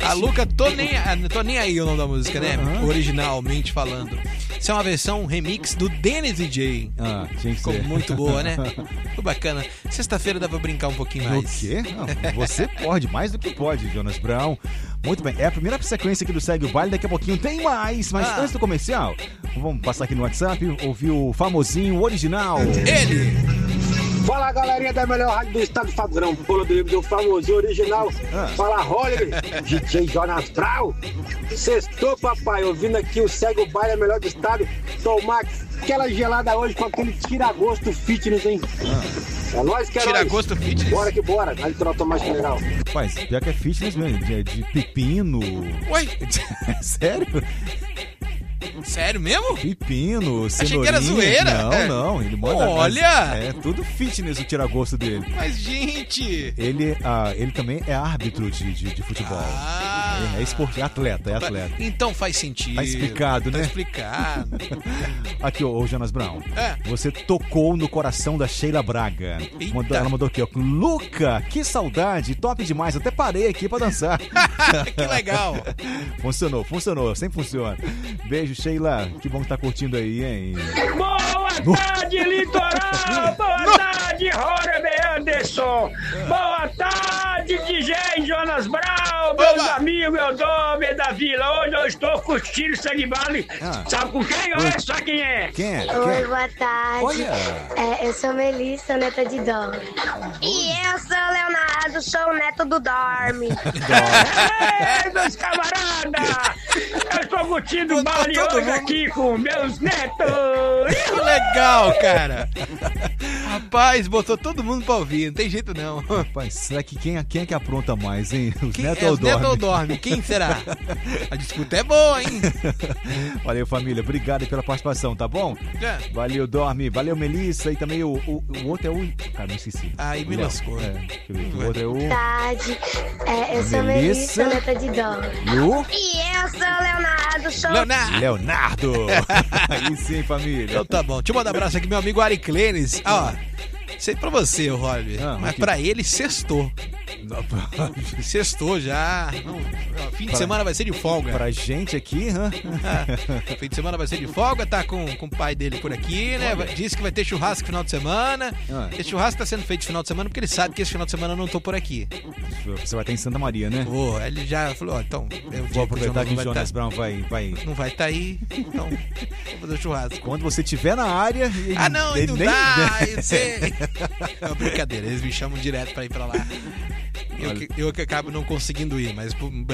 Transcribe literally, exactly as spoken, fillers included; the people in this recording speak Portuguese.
A Luca, tô nem, tô nem aí o nome da música, né? Uhum. Originalmente falando. Isso é uma versão remix do Dennis D J. Ah, tinha que Ficou ser. muito boa, né? Ficou bacana. Sexta-feira dá pra brincar um pouquinho O mais. quê? Não, você pode, mais do que pode, Jonas Brown. Muito bem, é a primeira sequência aqui do Segue o Baile, daqui a pouquinho tem mais. Mas Ah. antes do comercial, vamos passar aqui no WhatsApp, ouvir o famosinho, o original. Ele! Fala, galerinha da melhor rádio do estado, Fadrão, Polo do do famoso original. Ah. Fala, Holly, D J Jonas Brown. Sextou, papai, ouvindo aqui o Segue o Baile, é melhor do estado. Tomar aquela gelada hoje com aquele tira-gosto fitness, hein? É nóis que é Tira nóis. gosto fitness. Bora que bora, na litoral Tomás General. Rapaz, pior que é fitness mesmo, de, de pepino. Ué, Sério? sério mesmo? Pepino, cenourinha. Achei que era zoeira. Não, É. não, ele manda... Olha! É tudo fitness o tira-gosto dele. Mas, gente... Ele, ah, ele também é árbitro de, de, de futebol. Ah. É, é esporte, é atleta, é atleta. Então faz sentido. Tá explicado, Tá né? explicado. Aqui, ô, ô Jonas Brown. É. Você tocou no coração da Sheila Braga. Eita. Mandou, ela mandou aqui, ó. Luca, que saudade, top demais. Até parei aqui pra dançar. Que legal. Funcionou, funcionou, sempre funciona. Beijo, Sheila. Que bom que tá curtindo aí, hein? Boa tarde, litoral! Boa tarde, Jorge Anderson! Boa tarde, D J Jonas Brown! Meus Oba! amigos, eu dou da Vila. Hoje eu estou curtindo o Segue Baile. Ah. Sabe com quem? Olha só quem é! Quem é? Quem Oi, é? boa tarde. Olha. É, eu sou Melissa, neta de Dó. E eu sou Leonardo, sou o neto do Dorme. Ei, meus camaradas! Eu estou curtindo o Botou baile todo hoje mundo. aqui com meus netos! Que legal, cara. Rapaz, botou todo mundo pra ouvir. Não tem jeito, não. Rapaz, será que quem, é- quem é que apronta mais, hein? Os Quem netos é ou os neto ou dorme? dorme? Quem será? A disputa é boa, hein? Valeu, família. Obrigado aí pela participação, tá bom? É. Valeu, Dorme. Valeu, Melissa. E também o, o, o outro é o... Cara, não esqueci. Aí me O Léo. lascou. É, deixa eu ver. O outro é o... Boa tarde. É, eu sou Melissa. Melissa, neta de Dó. E o... E eu sou Leonardo, sou Leonardo. Leonardo. Aí sim, família. Então tá bom. Deixa eu mandar um abraço aqui, meu amigo Ari Clênis. Ah, ó. Sei pra você, Rolly. Ah, mas aqui. pra ele, sextou. Sextou já. Não, ó, fim de Pra- semana vai ser de folga. Pra gente aqui, hã? Ah, fim de semana vai ser de folga, tá com, com o pai dele por aqui, né? Vai- Disse que vai ter churrasco no final de semana. Ah. Esse churrasco tá sendo feito no final de semana porque ele sabe que esse final de semana eu não tô por aqui. Você vai estar em Santa Maria, né? Pô, ele já falou, ó, então, é o dia Vou aproveitar que o vai Jonas tá- Brown vai, vai... não vai estar aí, então vou fazer o churrasco. Quando você estiver na área... ele- Ah, não, ele não nem- dá, eu sei. É uma brincadeira, eles me chamam direto pra ir pra lá. Eu Olha. que, eu que acabo não conseguindo ir, mas pô,